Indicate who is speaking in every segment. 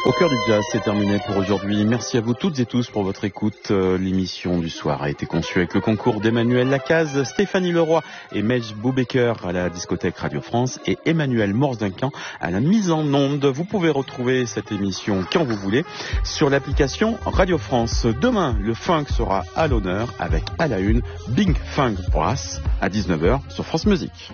Speaker 1: Au cœur du jazz, c'est terminé pour aujourd'hui. Merci à vous toutes et tous pour votre écoute. L'émission du soir a été conçue avec le concours d'Emmanuel Lacaze, Stéphanie Leroy et Mej Boubaker à la discothèque Radio France et Emmanuel Morse-Duncan à la mise en onde. Vous pouvez retrouver cette émission quand vous voulez sur l'application Radio France. Demain, le funk sera à l'honneur avec à la une Big Funk Brass à 19h sur France Musique.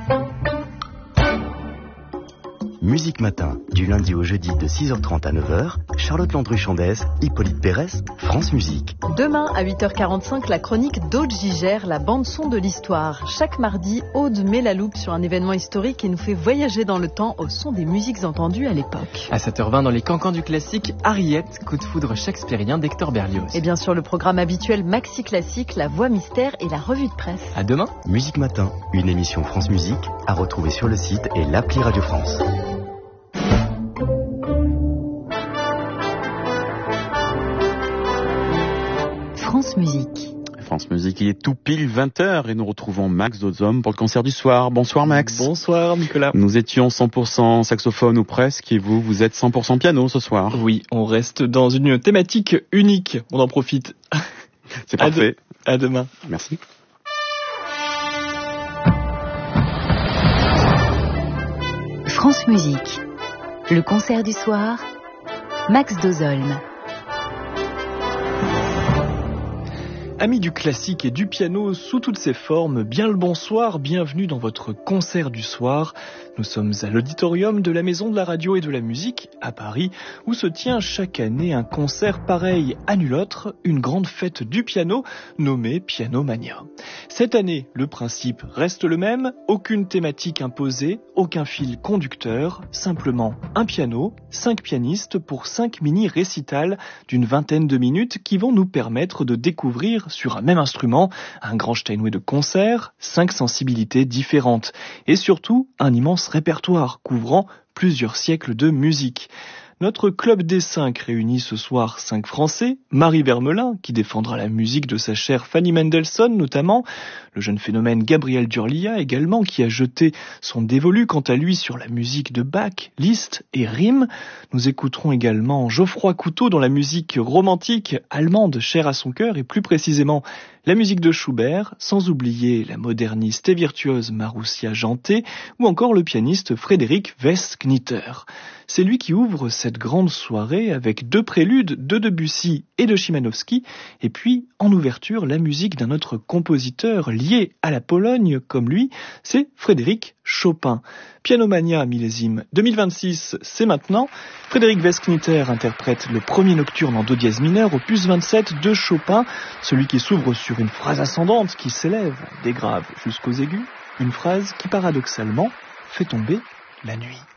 Speaker 2: Musique Matin, du lundi au jeudi de 6h30 à 9h, Charlotte Landru-Chandès, Hippolyte Pérez, France Musique.
Speaker 3: Demain à 8h45, la chronique d'Aude Gigère, la bande-son de l'histoire. Chaque mardi, Aude met la loupe sur un événement historique et nous fait voyager dans le temps au son des musiques entendues à l'époque.
Speaker 4: À 7h20, dans les cancans du classique, Harriet, coup de foudre shakespearien d'Hector Berlioz.
Speaker 3: Et bien sûr, le programme habituel Maxi Classique, la voix mystère et la revue de presse.
Speaker 4: À demain.
Speaker 2: Musique Matin, une émission France Musique à retrouver sur le site et l'appli Radio France.
Speaker 3: France Musique.
Speaker 1: France Musique, il est tout pile 20h et nous retrouvons Max Dozom pour le concert du soir. Bonsoir Max.
Speaker 4: Bonsoir Nicolas.
Speaker 1: Nous étions 100% saxophone ou presque et vous êtes 100% piano ce soir.
Speaker 4: Oui, on reste dans une thématique unique. On en profite.
Speaker 1: C'est parfait.
Speaker 4: À demain.
Speaker 1: Merci.
Speaker 5: France Musique. Le concert du soir. Max Dozolm.
Speaker 4: Amis du classique et du piano sous toutes ses formes, bien le bonsoir, bienvenue dans votre concert du soir. Nous sommes à l'auditorium de la Maison de la Radio et de la Musique à Paris, où se tient chaque année un concert pareil à nul autre, une grande fête du piano nommée Pianomania. Cette année, le principe reste le même, aucune thématique imposée, aucun fil conducteur, simplement un piano, 5 pianistes pour 5 mini-récitals d'une vingtaine de minutes qui vont nous permettre de découvrir sur un même instrument un grand Steinway de concert, 5 sensibilités différentes et surtout un immense répertoire couvrant plusieurs siècles de musique. Notre club des 5 réunit ce soir 5 Français, Marie Vermelin, qui défendra la musique de sa chère Fanny Mendelssohn notamment, le jeune phénomène Gabriel Durlia également, qui a jeté son dévolu quant à lui sur la musique de Bach, Liszt et Riem. Nous écouterons également Geoffroy Couteau dans la musique romantique allemande chère à son cœur et plus précisément la musique de Schubert, sans oublier la moderniste et virtuose Marussia Janté ou encore le pianiste Frédéric Westknitter. C'est lui qui ouvre cette grande soirée avec 2 préludes de Debussy et de Chimanowski et puis en ouverture la musique d'un autre compositeur lié à la Pologne comme lui, c'est Frédéric Chopin. Pianomania millésime 2026, c'est maintenant. Frédéric Westknitter interprète le premier nocturne en do dièse mineur, opus 27 de Chopin, celui qui s'ouvre sur une phrase ascendante qui s'élève des graves jusqu'aux aigus, une phrase qui paradoxalement fait tomber la nuit.